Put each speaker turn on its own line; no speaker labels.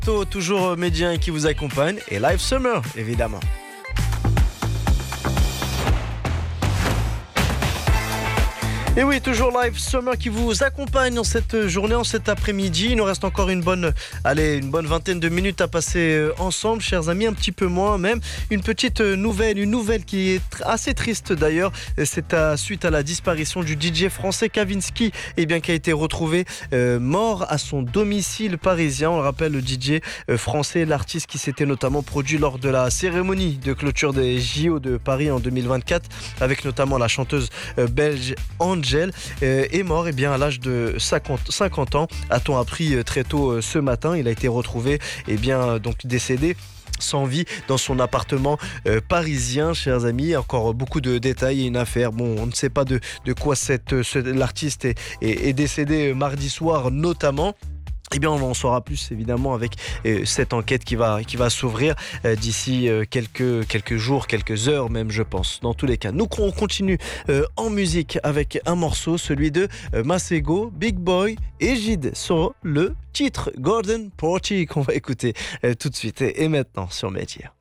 Tôt, toujours Médien qui vous accompagne et Live Summer, évidemment. Et oui, toujours Live Summer qui vous accompagne en cette journée, en cet après-midi. Il nous reste encore une bonne vingtaine de minutes à passer ensemble, chers amis, un petit peu moins même. Une nouvelle qui est assez triste d'ailleurs. C'est suite à la disparition du DJ français Kavinsky, qui a été retrouvé mort à son domicile parisien. On le rappelle, le DJ français, l'artiste qui s'était notamment produit lors de la cérémonie de clôture des JO de Paris en 2024, avec notamment la chanteuse belge Angel, est mort à l'âge de 50 ans, a-t-on appris très tôt ce matin. Il a été retrouvé donc décédé sans vie dans son appartement parisien, chers amis. Encore beaucoup de détails et une affaire. Bon, on ne sait pas de quoi l'artiste est décédé mardi soir notamment. On en saura plus évidemment avec cette enquête qui va s'ouvrir d'ici quelques jours, quelques heures même, je pense. Dans tous les cas, nous on continue en musique avec un morceau, celui de Masego, Big Boy et Gide sur le titre Golden Party qu'on va écouter tout de suite et maintenant sur Média.